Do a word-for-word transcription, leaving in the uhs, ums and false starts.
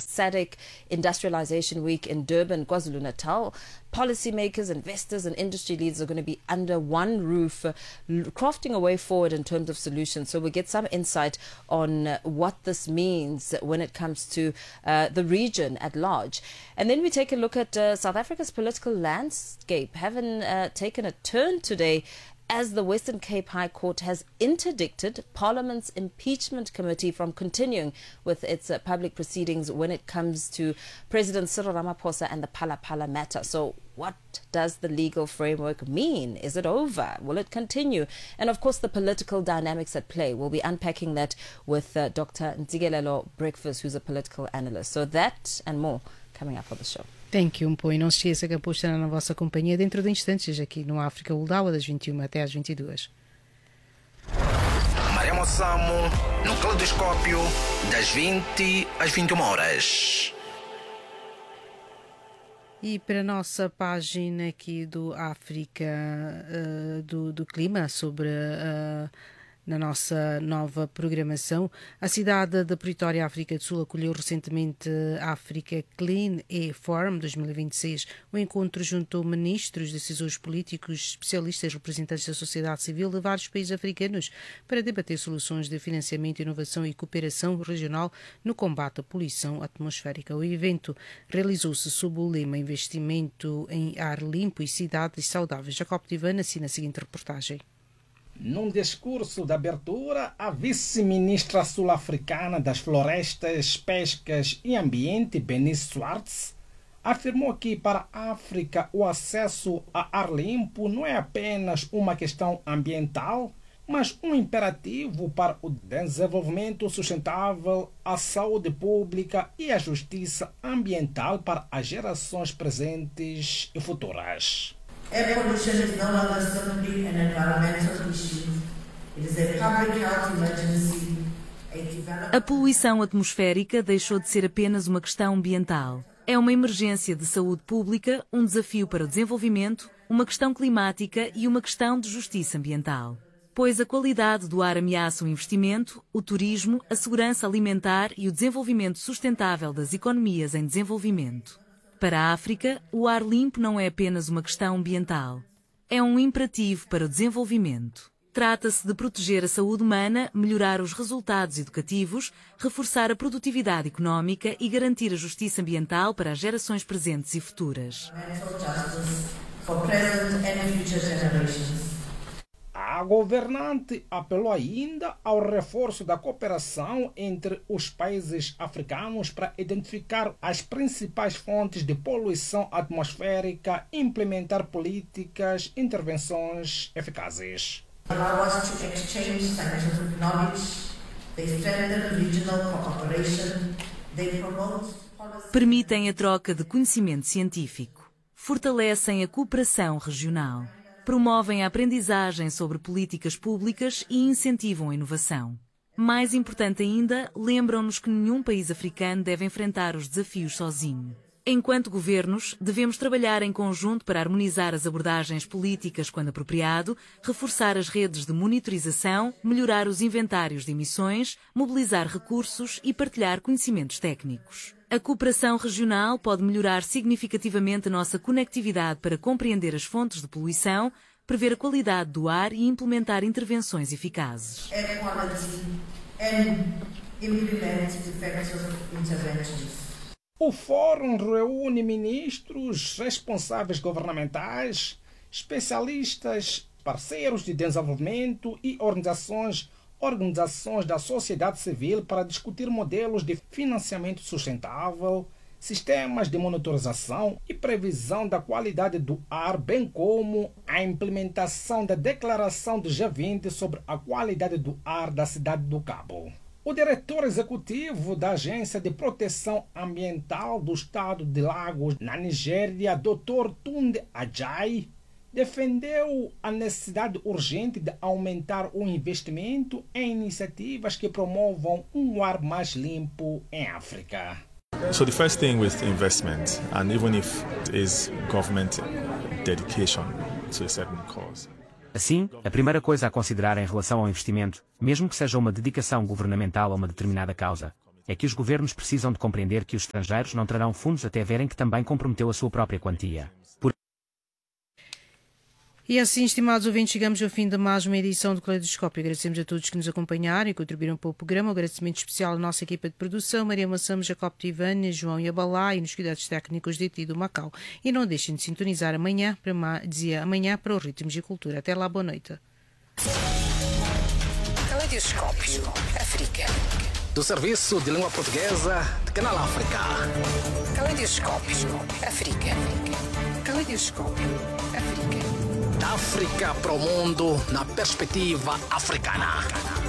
SADC Industrialization Week in Durban, KwaZulu-Natal. Policymakers, investors and industry leaders are going to be under one roof, uh, crafting a way forward in terms of solutions. So we get some insight on uh, what this means when it comes to uh, the region at large. And then we take a look at uh, South Africa's political landscape, having uh, taken a turn today as the Western Cape High Court has interdicted Parliament's impeachment committee from continuing with its uh, public proceedings when it comes to President Cyril Ramaphosa and the Phala Phala matter. So what does the legal framework mean? Is it over? Will it continue? And of course, the political dynamics at play. We'll be unpacking that with uh, Doctor Ntsikelelo Breakfast, who's a political analyst. So that and more coming up for the show. Thank you, Mpo. E não se esqueça que a Mpo estará na vossa companhia dentro de instantes aqui no África Uldawa, das vinte e uma até às vinte e duas. Mariamo Samo, no Caleidoscópio, das vinte às vinte e uma horas. E para a nossa página aqui do África, uh, do, do clima, sobre uh, na nossa nova programação, a cidade da Pretória, África do Sul, acolheu recentemente a Africa Clean Air Forum dois mil e vinte e seis. O encontro juntou ministros, decisores políticos, especialistas, representantes da sociedade civil de vários países africanos para debater soluções de financiamento, inovação e cooperação regional no combate à poluição atmosférica. O evento realizou-se sob o lema Investimento em Ar Limpo e Cidades Saudáveis. Jacob Divan assina a seguinte reportagem. Num discurso de abertura, a vice-ministra sul-africana das Florestas, Pescas e Ambiente, Bernice Swartz, afirmou que para a África o acesso a ar limpo não é apenas uma questão ambiental, mas um imperativo para o desenvolvimento sustentável, a saúde pública e a justiça ambiental para as gerações presentes e futuras. Air pollution is no longer simply an environmental issue. It is a public health emergency. A poluição atmosférica deixou de ser apenas uma questão ambiental. É uma emergência de saúde pública, um desafio para o desenvolvimento, uma questão climática e uma questão de justiça ambiental. Pois a qualidade do ar ameaça o investimento, o turismo, a segurança alimentar e o desenvolvimento sustentável das economias em desenvolvimento. Para a África, o ar limpo não é apenas uma questão ambiental. É um imperativo para o desenvolvimento. Trata-se de proteger a saúde humana, melhorar os resultados educativos, reforçar a produtividade económica e garantir a justiça ambiental para as gerações presentes e futuras. A governante apelou ainda ao reforço da cooperação entre os países africanos para identificar as principais fontes de poluição atmosférica e implementar políticas e intervenções eficazes. Allow us to exchange scientific knowledge, they strengthen regional cooperation, they promote policy... Permitem a troca de conhecimento científico, fortalecem a cooperação regional, promovem a aprendizagem sobre políticas públicas e incentivam a inovação. Mais importante ainda, lembram-nos que nenhum país africano deve enfrentar os desafios sozinho. Enquanto governos, devemos trabalhar em conjunto para harmonizar as abordagens políticas quando apropriado, reforçar as redes de monitorização, melhorar os inventários de emissões, mobilizar recursos e partilhar conhecimentos técnicos. A cooperação regional pode melhorar significativamente a nossa conectividade para compreender as fontes de poluição, prever a qualidade do ar e implementar intervenções eficazes. Air quality and implement effective interventions. O Fórum reúne ministros, responsáveis governamentais, especialistas, parceiros de desenvolvimento e organizações, organizações da sociedade civil para discutir modelos de financiamento sustentável, sistemas de monitorização e previsão da qualidade do ar, bem como a implementação da Declaração do G vinte sobre a qualidade do ar da cidade do Cabo. O diretor executivo da Agência de Proteção Ambiental do Estado de Lagos, na Nigéria, doutor Tunde Ajayi, defendeu a necessidade urgente de aumentar o investimento em iniciativas que promovam um ar mais limpo em África. So the first thing with investment, and even if it is government dedication to a certain cause. Assim, a primeira coisa a considerar em relação ao investimento, mesmo que seja uma dedicação governamental a uma determinada causa, é que os governos precisam de compreender que os estrangeiros não trarão fundos até verem que também comprometeu a sua própria quantia. Por... E assim, estimados ouvintes, chegamos ao fim de mais uma edição do Caleidoscópio. Agradecemos a todos que nos acompanharam e contribuíram para o programa. Um agradecimento especial à nossa equipa de produção, Maria Massamo, Jacob Tivane, João Iabalá e nos cuidados técnicos de Ti do Macau. E não deixem de sintonizar amanhã, para ma... dizia amanhã, para os Ritmos e Cultura. Até lá, boa noite. Caleidoscópio África. Do Serviço de Língua Portuguesa de Canal África. Caleidoscópio África. Caleidoscópio África. Da África para o mundo na perspectiva africana.